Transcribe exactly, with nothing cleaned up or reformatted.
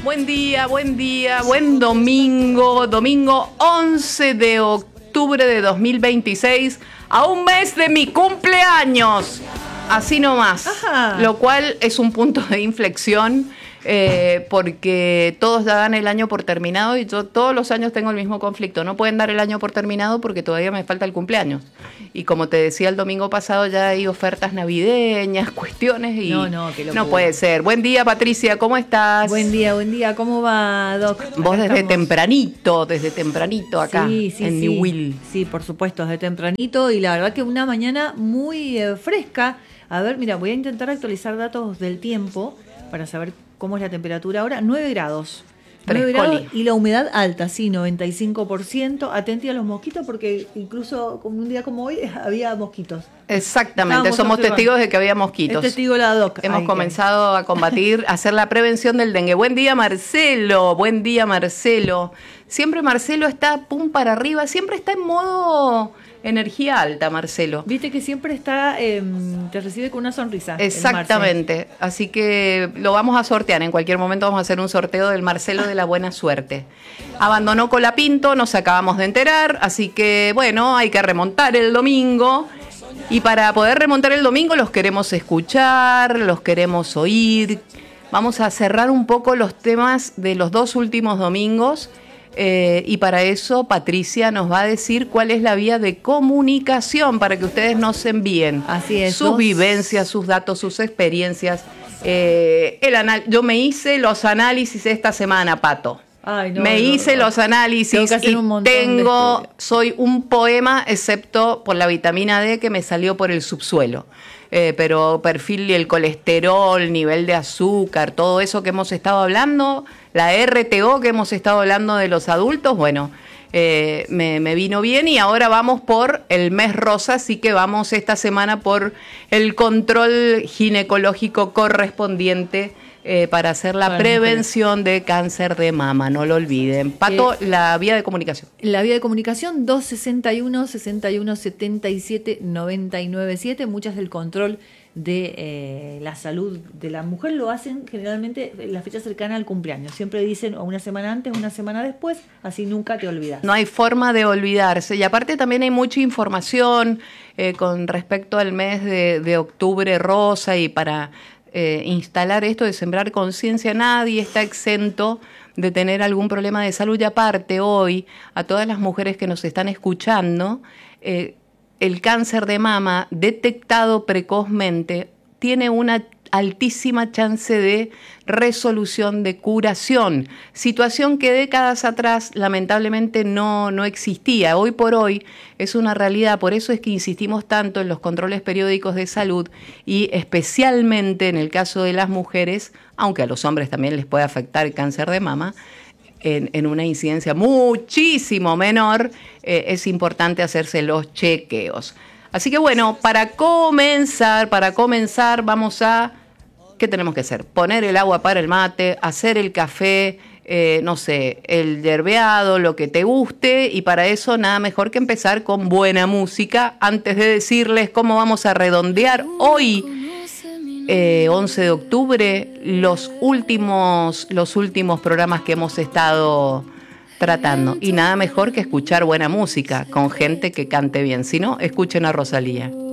Buen día, buen día, buen domingo, domingo once de octubre de dos mil veintiséis, a un mes de mi cumpleaños, así nomás, Ajá. Lo cual es un punto de inflexión. Eh, porque todos ya dan el año por terminado y yo todos los años tengo el mismo conflicto. No pueden dar el año por terminado porque todavía me falta el cumpleaños. Y como te decía el domingo pasado, ya hay ofertas navideñas, cuestiones y no, no, que no puede ser. Buen día, Patricia, ¿cómo estás? Buen día, buen día. ¿Cómo va, Doc? Vos acá desde estamos. tempranito, desde tempranito acá, sí, sí, en sí. New Will. Sí, por supuesto, desde tempranito y la verdad que una mañana muy eh, fresca. A ver, mira, voy a intentar actualizar datos del tiempo para saber cómo es la temperatura ahora. nueve grados. nueve grados y la humedad alta, sí, noventa y cinco por ciento. Atenti a los mosquitos porque incluso como un día como hoy había mosquitos. Exactamente, Estábamos somos observando. testigos de que había mosquitos. Es testigo la Doc. Hemos Ay, comenzado que... a combatir, a hacer la prevención del dengue. Buen día, Marcelo. Buen día, Marcelo. Siempre Marcelo está pum para arriba, siempre está en modo energía alta, Marcelo. Viste que siempre está, eh, te recibe con una sonrisa. Exactamente, así que lo vamos a sortear, en cualquier momento vamos a hacer un sorteo del Marcelo de la buena suerte. Abandonó Colapinto, nos acabamos de enterar, así que bueno, hay que remontar el domingo. Y para poder remontar el domingo los queremos escuchar, los queremos oír. Vamos a cerrar un poco los temas de los dos últimos domingos. Eh, y para eso Patricia nos va a decir cuál es la vía de comunicación para que ustedes nos envíen Así es, sus dos. vivencias, sus datos, sus experiencias. Eh, el anal- yo me hice los análisis esta semana, Pato. Ay, no, me no, hice no. los análisis Tengo que hacer y un montón tengo, de soy un poema excepto por la vitamina D que me salió por el subsuelo. Eh, pero perfil y el colesterol, nivel de azúcar, todo eso que hemos estado hablando, la R T O que hemos estado hablando de los adultos, bueno, eh, me, me vino bien y ahora vamos por el mes rosa, así que vamos esta semana por el control ginecológico correspondiente eh, para hacer la Bueno, prevención de cáncer de mama, no lo olviden. Pato, eh, la vía de comunicación. La vía de comunicación dos sesenta y uno, sesenta y uno, setenta y siete, noventa y nueve siete. Muchas del control de eh, la salud de la mujer lo hacen generalmente en la fecha cercana al cumpleaños. Siempre dicen o una semana antes o una semana después, así nunca te olvidas. No hay forma de olvidarse. Y aparte también hay mucha información eh, con respecto al mes de, de octubre rosa y para... Eh, instalar esto de sembrar conciencia. Nadie está exento de tener algún problema de salud y aparte hoy a todas las mujeres que nos están escuchando, eh, el cáncer de mama detectado precozmente tiene una altísima chance de resolución, de curación, situación que décadas atrás lamentablemente no, no existía. Hoy por hoy es una realidad, por eso es que insistimos tanto en los controles periódicos de salud y especialmente en el caso de las mujeres, aunque a los hombres también les puede afectar el cáncer de mama, en, en una incidencia muchísimo menor, eh, es importante hacerse los chequeos. Así que bueno, para comenzar, para comenzar vamos a... ¿Qué tenemos que hacer? Poner el agua para el mate, hacer el café, eh, no sé, el yerbeado, lo que te guste. Y para eso nada mejor que empezar con buena música. Antes de decirles cómo vamos a redondear hoy, eh, once de octubre, los últimos, los últimos programas que hemos estado tratando. Y nada mejor que escuchar buena música con gente que cante bien. Si no, escuchen a Rosalía.